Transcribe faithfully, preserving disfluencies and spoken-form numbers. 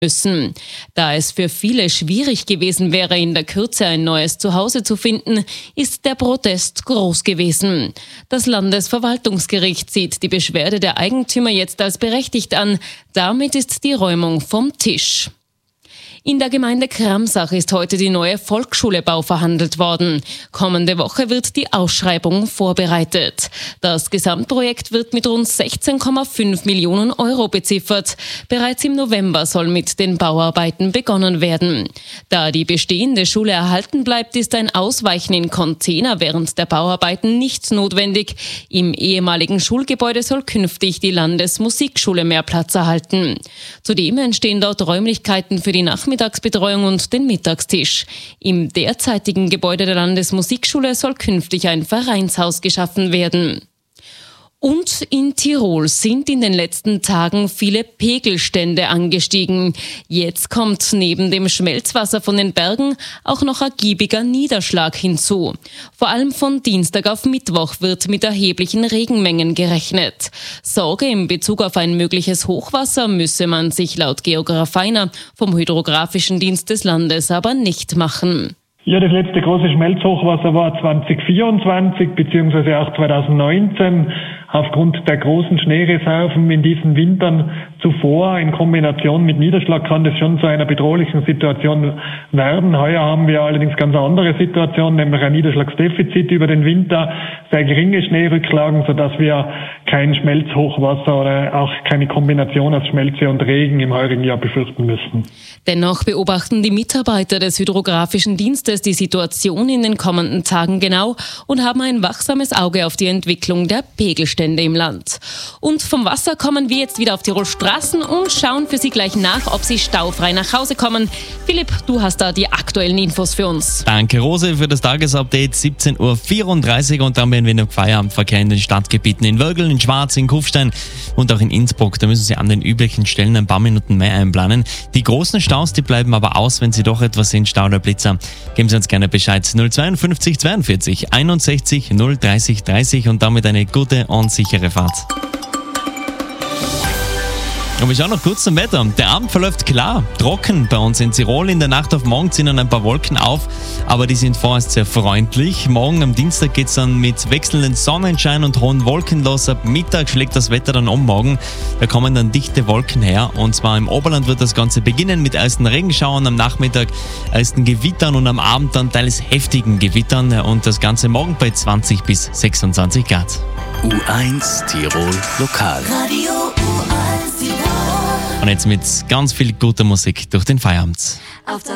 müssen. Da es für viele schwierig gewesen wäre, in der Kürze ein neues Zuhause zu finden, ist der Protest groß gewesen. Das Landesverwaltungsgericht sieht die Beschwerde der Eigentümer jetzt als berechtigt an. Damit ist die Räumung vom Tisch. In der Gemeinde Kramsach ist heute die neue Volksschule-Bau verhandelt worden. Kommende Woche wird die Ausschreibung vorbereitet. Das Gesamtprojekt wird mit rund sechzehn Komma fünf Millionen Euro beziffert. Bereits im November soll mit den Bauarbeiten begonnen werden. Da die bestehende Schule erhalten bleibt, ist ein Ausweichen in Container während der Bauarbeiten nicht notwendig. Im ehemaligen Schulgebäude soll künftig die Landesmusikschule mehr Platz erhalten. Zudem entstehen dort Räumlichkeiten für die Nachmittagsschule Mittagsbetreuung und den Mittagstisch. Im derzeitigen Gebäude der Landesmusikschule soll künftig ein Vereinshaus geschaffen werden. Und in Tirol sind in den letzten Tagen viele Pegelstände angestiegen. Jetzt kommt neben dem Schmelzwasser von den Bergen auch noch ergiebiger Niederschlag hinzu. Vor allem von Dienstag auf Mittwoch wird mit erheblichen Regenmengen gerechnet. Sorge in Bezug auf ein mögliches Hochwasser müsse man sich laut Georg Feiner vom Hydrographischen Dienst des Landes aber nicht machen. Ja, das letzte große Schmelzhochwasser war zwanzig vierundzwanzig bzw. auch zwanzig neunzehn. Aufgrund der großen Schneereserven in diesen Wintern zuvor in Kombination mit Niederschlag kann das schon zu einer bedrohlichen Situation werden. Heuer haben wir allerdings ganz eine andere Situation, nämlich ein Niederschlagsdefizit über den Winter, sehr geringe Schneerücklagen, sodass wir kein Schmelzhochwasser oder auch keine Kombination aus Schmelze und Regen im heurigen Jahr befürchten müssen. Dennoch beobachten die Mitarbeiter des Hydrographischen Dienstes die Situation in den kommenden Tagen genau und haben ein wachsames Auge auf die Entwicklung der Pegelstände im Land. Und vom Wasser kommen wir jetzt wieder auf Tirol Straßen und schauen für Sie gleich nach, ob Sie staufrei nach Hause kommen. Philipp, du hast da die aktuellen Infos für uns. Danke Rose für das Tagesupdate. siebzehn Uhr vierunddreißig und dann werden wir noch Feierabendverkehr in den Stadtgebieten in Wörgl, in Schwarz, in Kufstein und auch in Innsbruck. Da müssen Sie an den üblichen Stellen ein paar Minuten mehr einplanen. Die großen Staus, die bleiben aber aus, wenn Sie doch etwas sind, Stau oder Blitzer. Geben Sie uns gerne Bescheid. null zweiundfünfzig zweiundvierzig einundsechzig null dreißig dreißig und damit eine gute und sichere Fahrt. Und wir schauen noch kurz zum Wetter. Der Abend verläuft klar, trocken bei uns in Tirol. In der Nacht auf morgen ziehen dann ein paar Wolken auf, aber die sind vorerst sehr freundlich. Morgen am Dienstag geht es dann mit wechselndem Sonnenschein und hohen Wolken los. Ab Mittag schlägt das Wetter dann um morgen. Da kommen dann dichte Wolken her. Und zwar im Oberland wird das Ganze beginnen mit ersten Regenschauern, am Nachmittag ersten Gewittern und am Abend dann teils heftigen Gewittern. Und das Ganze morgen bei zwanzig bis sechsundzwanzig Grad. U eins Tirol Lokal. Radio U eins Tirol. Und jetzt mit ganz viel guter Musik durch den Feierabend. Auf